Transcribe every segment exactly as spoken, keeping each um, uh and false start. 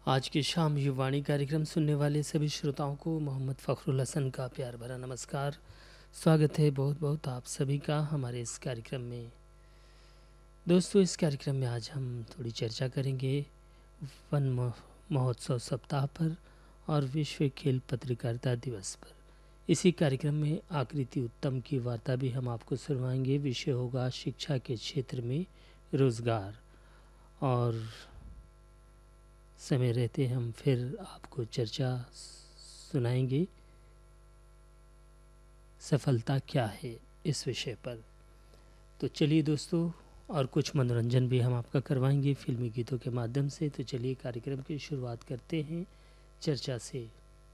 आज की शाम युवाणी कार्यक्रम सुनने वाले सभी श्रोताओं को मोहम्मद फ़खरुल हसन का प्यार भरा नमस्कार। स्वागत है बहुत बहुत आप सभी का हमारे इस कार्यक्रम में। दोस्तों, इस कार्यक्रम में आज हम थोड़ी चर्चा करेंगे वन महोत्सव सप्ताह पर और विश्व खेल पत्रकारिता दिवस पर। इसी कार्यक्रम में आकृति उत्तम की वार्ता भी हम आपको सुनवाएंगे। विषय होगा शिक्षा के क्षेत्र में रोज़गार, और समय रहते हम फिर आपको चर्चा सुनाएंगे सफलता क्या है इस विषय पर। तो चलिए दोस्तों, और कुछ मनोरंजन भी हम आपका करवाएंगे फिल्मी गीतों के माध्यम से। तो चलिए कार्यक्रम की शुरुआत करते हैं चर्चा से।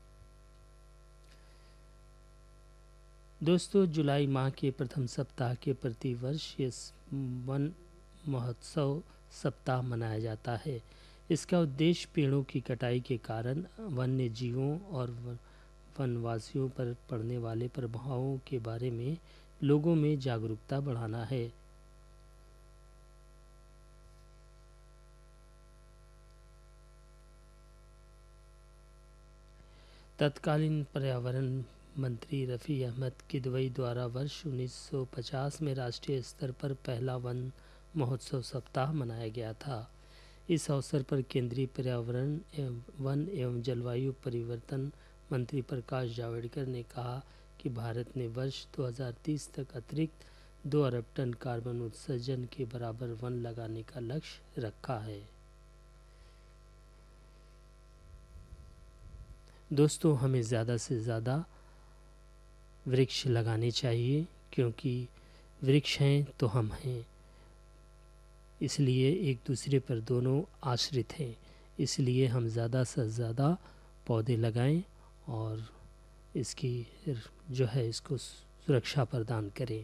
दोस्तों, जुलाई माह के प्रथम सप्ताह के प्रतिवर्ष इस वन महोत्सव सप्ताह मनाया जाता है। इसका उद्देश्य पेड़ों की कटाई के कारण वन्य जीवों और वनवासियों पर पड़ने वाले प्रभावों के बारे में लोगों में जागरूकता बढ़ाना है। तत्कालीन पर्यावरण मंत्री रफ़ी अहमद किदवई द्वारा वर्ष उन्नीस सौ पचास में राष्ट्रीय स्तर पर पहला वन महोत्सव सप्ताह मनाया गया था। इस अवसर पर केंद्रीय पर्यावरण एवं वन एवं जलवायु परिवर्तन मंत्री प्रकाश जावड़ेकर ने कहा कि भारत ने वर्ष दो हज़ार तीस तक अतिरिक्त दो अरब टन कार्बन उत्सर्जन के बराबर वन लगाने का लक्ष्य रखा है। दोस्तों, हमें ज़्यादा से ज़्यादा वृक्ष लगाने चाहिए, क्योंकि वृक्ष हैं तो हम हैं, इसलिए एक दूसरे पर दोनों आश्रित हैं। इसलिए हम ज़्यादा से ज़्यादा पौधे लगाएं और इसकी जो है इसको सुरक्षा प्रदान करें।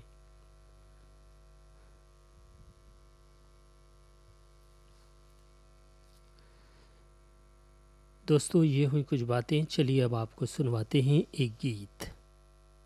दोस्तों, ये हुई कुछ बातें। चलिए अब आपको सुनवाते हैं एक गीत।